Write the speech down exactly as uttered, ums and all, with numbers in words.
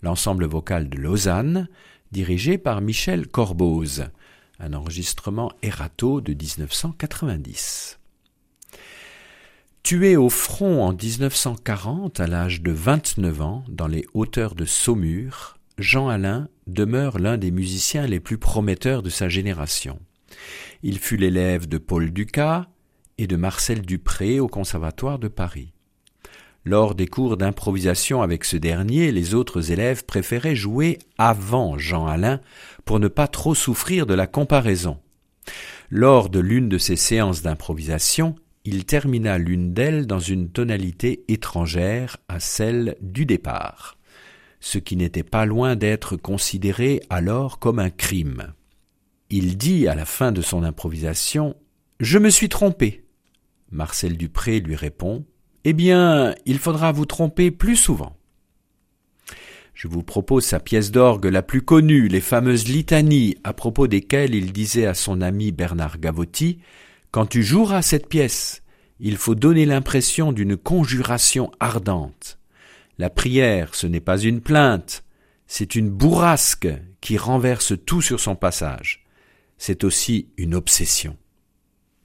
l'ensemble vocal de Lausanne, dirigé par Michel Corboz, un enregistrement Erato de dix-neuf cent quatre-vingt-dix. Tué au front en dix-neuf cent quarante à l'âge de vingt-neuf ans dans les hauteurs de Saumur, Jean Alain demeure l'un des musiciens les plus prometteurs de sa génération. Il fut l'élève de Paul Dukas et de Marcel Dupré au Conservatoire de Paris. Lors des cours d'improvisation avec ce dernier, les autres élèves préféraient jouer avant Jean Alain pour ne pas trop souffrir de la comparaison. Lors de l'une de ces séances d'improvisation, il termina l'une d'elles dans une tonalité étrangère à celle du départ, ce qui n'était pas loin d'être considéré alors comme un crime. Il dit à la fin de son improvisation « Je me suis trompé ». Marcel Dupré lui répond « Eh bien, il faudra vous tromper plus souvent ». Je vous propose sa pièce d'orgue la plus connue, les fameuses litanies, à propos desquelles il disait à son ami Bernard Gavotti « Quand tu joueras cette pièce, il faut donner l'impression d'une conjuration ardente. La prière, ce n'est pas une plainte, c'est une bourrasque qui renverse tout sur son passage. C'est aussi une obsession. »